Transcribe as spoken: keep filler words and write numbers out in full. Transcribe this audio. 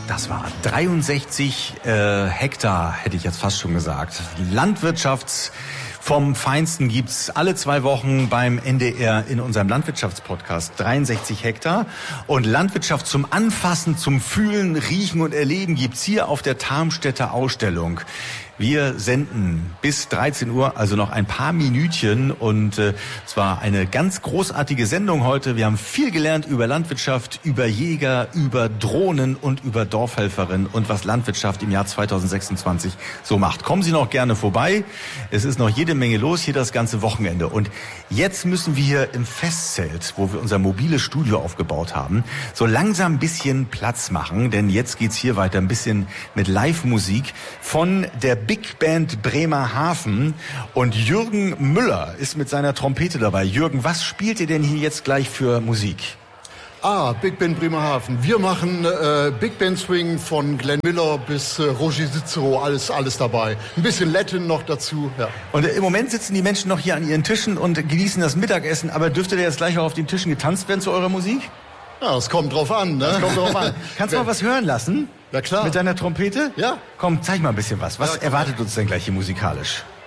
Das war dreiundsechzig äh, Hektar, hätte ich jetzt fast schon gesagt. Landwirtschafts vom Feinsten gibt's alle zwei Wochen beim N D R in unserem Landwirtschaftspodcast. dreiundsechzig Hektar. Und Landwirtschaft zum Anfassen, zum Fühlen, Riechen und Erleben gibt's hier auf der Tarmstädter Ausstellung. Wir senden bis dreizehn Uhr, also noch ein paar Minütchen, und äh, es war eine ganz großartige Sendung heute. Wir haben viel gelernt über Landwirtschaft, über Jäger, über Drohnen und über Dorfhelferinnen und was Landwirtschaft im Jahr zweitausendsechsundzwanzig so macht. Kommen Sie noch gerne vorbei. Es ist noch jede Menge los hier das ganze Wochenende. Und jetzt müssen wir hier im Festzelt, wo wir unser mobiles Studio aufgebaut haben, so langsam ein bisschen Platz machen, denn jetzt geht's hier weiter ein bisschen mit Live-Musik von der Big Band Bremerhaven, und Jürgen Müller ist mit seiner Trompete dabei. Jürgen, was spielt ihr denn hier jetzt gleich für Musik? Ah, Big Band Bremerhaven. Wir machen äh, Big Band Swing von Glenn Miller bis äh, Roger Cicero, alles alles dabei. Ein bisschen Latin noch dazu. Ja. Und äh, im Moment sitzen die Menschen noch hier an ihren Tischen und genießen das Mittagessen, aber dürfte da jetzt gleich auch auf den Tischen getanzt werden zu eurer Musik? Ja, das kommt drauf an, ne? Das kommt drauf an. Kannst du mal was hören lassen? Na klar. Mit deiner Trompete? Ja. Komm, zeig mal ein bisschen was. Was ja, erwartet uns denn gleich hier musikalisch?